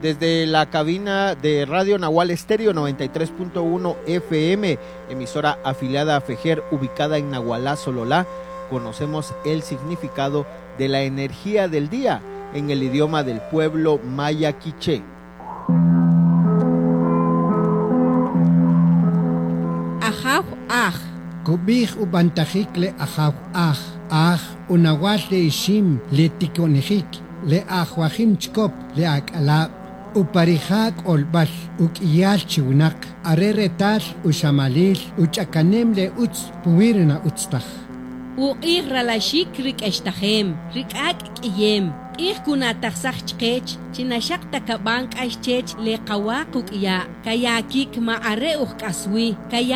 Desde la cabina de Radio Nahual Estéreo 93.1 FM, emisora afiliada a FEJER, ubicada en Nahualá, Sololá, conocemos el significado de la energía del día en el idioma del pueblo maya quiché. Ajaw aj. Kubij ubantajikle ajaw aj unahual le ishim le tikonejik le ajuajim chkop le akala. Uparijak olbal, ukiyal chiunak, areretal, ushamalil, uchakanem le utz, puwirna utztach. Uqirralashik rik eshtahem, rik ak iyem, kunataksach chkech, chinashak takabank ashchech le qawak ukiya, kaya kik maare kaswi, kaya